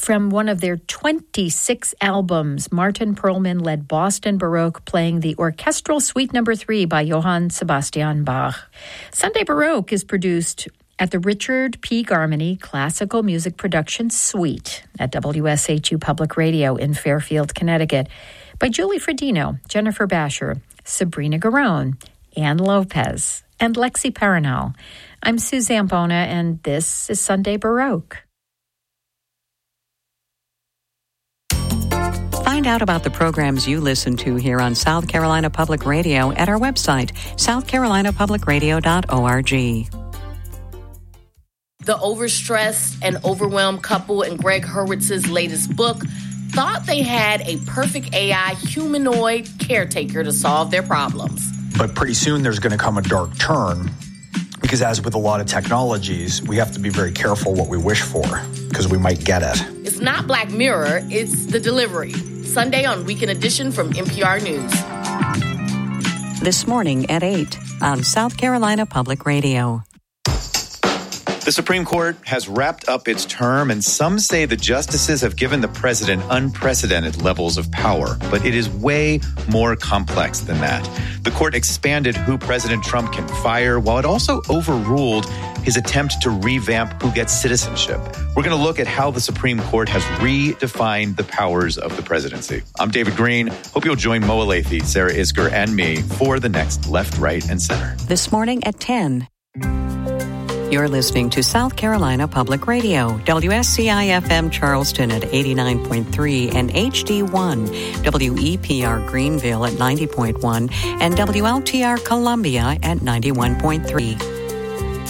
From one of their 26 albums, Martin Perlman led Boston Baroque, playing the Orchestral Suite No. 3 by Johann Sebastian Bach. Sunday Baroque is produced at the Richard P. Garmany Classical Music Production Suite at WSHU Public Radio in Fairfield, Connecticut, by Julie Fredino, Jennifer Basher, Sabrina Garone, Ann Lopez, and Lexi Paranal. I'm Suzanne Bona, and this is Sunday Baroque. Find out about the programs you listen to here on South Carolina Public Radio at our website, southcarolinapublicradio.org. The overstressed and overwhelmed couple in Greg Hurwitz's latest book thought they had a perfect AI humanoid caretaker to solve their problems. But pretty soon there's going to come a dark turn, because as with a lot of technologies, we have to be very careful what we wish for, because we might get it. It's not Black Mirror, it's The Delivery. Sunday on Weekend Edition from NPR News. This morning at 8 on South Carolina Public Radio. The Supreme Court has wrapped up its term, and some say the justices have given the president unprecedented levels of power. But it is way more complex than that. The court expanded who President Trump can fire, while it also overruled his attempt to revamp who gets citizenship. We're going to look at how the Supreme Court has redefined the powers of the presidency. I'm David Green. Hope you'll join Mo Alathe, Sarah Isker, and me for the next Left, Right, and Center. This morning at 10. You're listening to South Carolina Public Radio, WSCI-FM Charleston at 89.3 and HD1, WEPR Greenville at 90.1, and WLTR Columbia at 91.3.